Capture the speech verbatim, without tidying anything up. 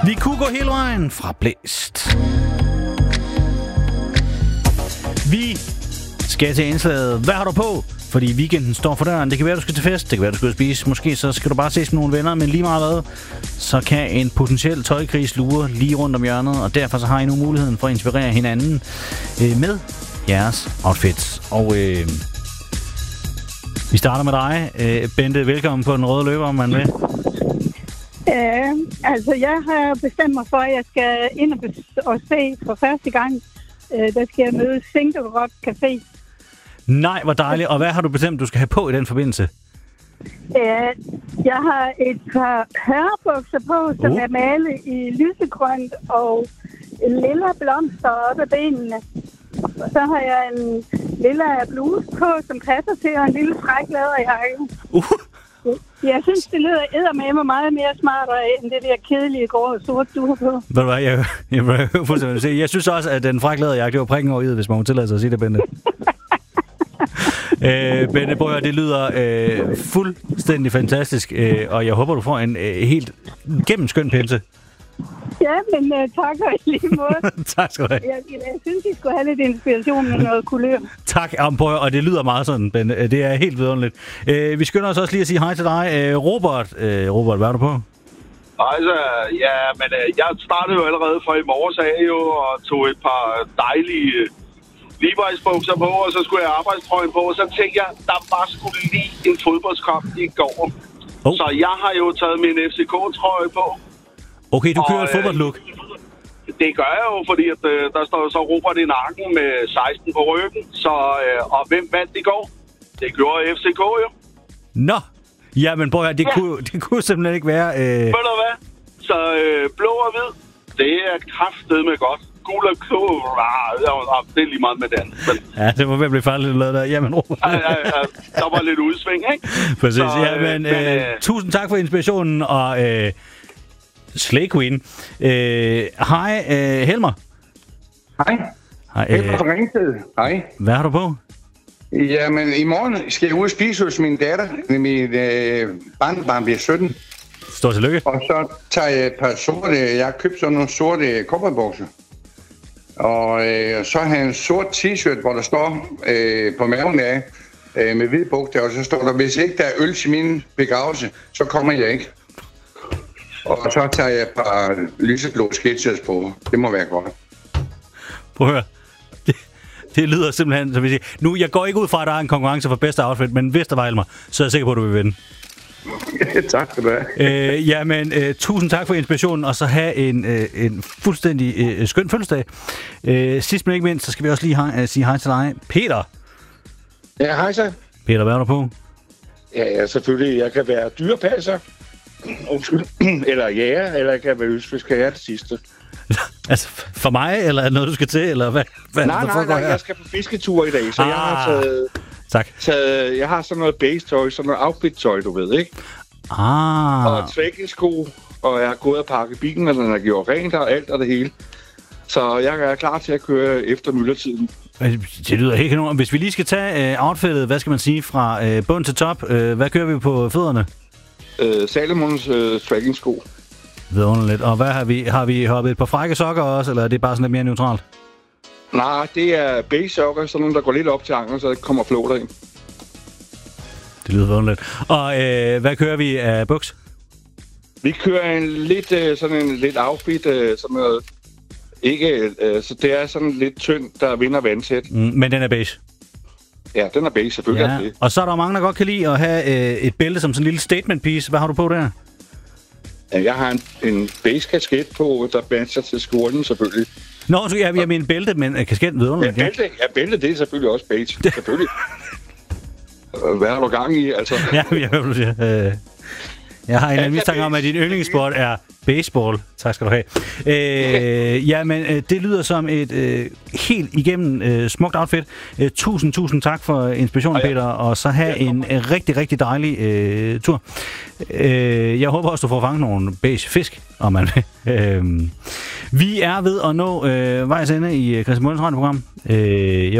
Vi kunne gå hele vejen fra Blæst. Vi skal til indslaget. Hvad har du på? Fordi weekenden står for døren. Det kan være, du skal til fest. Det kan være, du skal spise. Måske så skal du bare ses med nogle venner. Men lige meget hvad, så kan en potentiel tøjkris lure lige rundt om hjørnet. Og derfor så har I nu muligheden for at inspirere hinanden øh, med jeres outfits. Og øh, vi starter med dig. Øh, Bente, velkommen på den røde løber, om man vil. Øh, altså, jeg har bestemt mig for, at jeg skal ind og, bes- og se for første gang. Øh, der skal jeg møde Single Rock Café. Nej, hvor dejligt. Og hvad har du bestemt, du skal have på i den forbindelse? Øh, jeg har et par herrebukser på, som uh. er malet i lysegrønt og lilla blomster op ad benene. Og så har jeg en lilla bluse på, som passer til, og en lille fræk læderjakke. Uh. Jeg synes, det lyder eddermame meget mere smartere, end det der kedelige grå og sort, du har på. Ved du hvad, jeg, jeg, jeg, jeg, jeg synes også, at den fræk læderjakke, det var prikken over i, hvis man må tillade sig at sige det, Bente. øh, Bente Brøger, det lyder øh, fuldstændig fantastisk, øh, og jeg håber, du får en øh, helt gennemskøn pinse. Ja, men uh, tak og i lige måde. Tak skal du have. Jeg, jeg, jeg synes, I skulle have lidt inspiration med noget kulør. Tak, Brøger, og det lyder meget sådan, Bente. Det er helt vidunderligt. Øh, vi skynder os også lige at sige hej til dig. Øh, Robert, øh, Robert, hvad er du på? Hej så, ja, men øh, jeg startede jo allerede fra i morges af jo, og tog et par dejlige øh, Levi's-bukser på, og så skulle jeg arbejdstrøjen på, og så tænkte jeg, der var sgu lige en fodboldskamp i går. Oh. Så jeg har jo taget min F C K-trøje på. Okay, du kører og, et fodboldlook. Øh, det gør jeg jo, fordi at, øh, der står så Robert i nakken med seksten på ryggen. Så, øh, og hvem vandt i går? Det gjorde F C K jo. Nå, jamen bror, det, ja. kunne, det kunne simpelthen ikke være... Øh... Ved du hvad? Så øh, blå og hvid, det er kraftedeme godt. Gul og klå, det er lige meget med den. Men... Ja, det må være blive farligt at lade der. Jamen, Robert. Ja, ja, ja. Der var lidt udsving, ikke? Præcis, så, ja, men, øh, men øh... tusind tak for inspirationen, og... Øh... Slay Queen. Øh, hej, øh, Helmer. Hej. Hej. Helmer fra Ringsted. Hej. Hvad har du på? Jamen, i morgen skal jeg ud og spise hos min datter. Min øh, barnebarn bliver sytten. Stort tillykke. Og så tager jeg et par sorte... Jeg har købt sådan nogle sorte cowboybukser. Og øh, så har jeg en sort t-shirt, hvor der står øh, på maven af øh, med hvide bukter. Og så står der, hvis ikke der er øl til min begravelse, så kommer jeg ikke. Og så tager jeg et par lyseblå sketchers på. Det må være godt. Prøv at høre. Det, det lyder simpelthen, som vi siger. Nu, jeg går ikke ud fra, at der er en konkurrence for bedste outfit, men hvis der var Elmer, så er jeg sikker på, at du vil vinde. Tak skal du have. Øh, jamen, øh, tusind tak for inspirationen, og så have en, øh, en fuldstændig øh, skøn fødselsdag. Øh, sidst men ikke mindst, så skal vi også lige hej, øh, sige hej til dig. Peter. Ja, hej så. Peter, hvad er du på? Ja, ja, selvfølgelig. Jeg kan være dyrepasser. Undskyld. Eller jæger, eller jeg kan være østfisker. Jeg er det sidste. Altså, for mig, eller er det noget, du skal til, eller hvad? hvad nej, nej, nej, jeg skal på fisketur i dag, så ah, jeg har taget... Tak. taget jeg har sådan noget base-tøj, sådan noget outfit-tøj, du ved, ikke? Ah. Og trekking-sko, og jeg har gået og pakket bilen, og den har gjort rent og alt og det hele. Så jeg er klar til at køre efter myldretiden. Det lyder helt kanon. Hvis vi lige skal tage uh, outfittet, hvad skal man sige, fra uh, bund til top, uh, hvad kører vi på fødderne? Uh, Salomons uh, trekking-sko. Vidunderligt. Og hvad har vi? Har vi hoppet et par frække sokker også, eller er det bare sådan lidt mere neutralt? Nej, det er base sokker, sådan nogle, der går lidt op til anklen, så det kommer floater ind. Det lyder vidunderligt. Og øh, hvad kører vi af buks? Vi kører en lidt, øh, sådan en lidt outfit, øh, sådan noget, ikke, øh, så det er sådan lidt tynd, der vinder vandtæt. Mm, men den er beige? Ja, den er beige, selvfølgelig. Ja. Det. Og så er der mange, der godt kan lide at have øh, et bælte som sådan en lille statement piece. Hvad har du på der? Ja, jeg har en, en beige kasket på, der matcher til skjorten selvfølgelig. Nå, så jeg, jeg mener bælte, men kasketten vidunderligt. Ja, bælte, ja, bælte, det er selvfølgelig også beige. Selvfølgelig. Hvad har du gang i, altså? Ja, jeg hører, du siger. Øh, jeg har en anden mistanke om, at din yndlingssport er baseball. Tak skal du have. Øh, ja, men øh, det lyder som et øh, helt igennem øh, smukt outfit. Øh, tusind, tusind tak for inspirationen, ja, ja. Peter. Og så have en øh, rigtig, rigtig dejlig øh, tur. Øh, jeg håber også, du får fanget nogle beige fisk, om man vil. Øh, vi er ved at nå øh, vejs ende i Christian Møllens radioprogram. Øh, jeg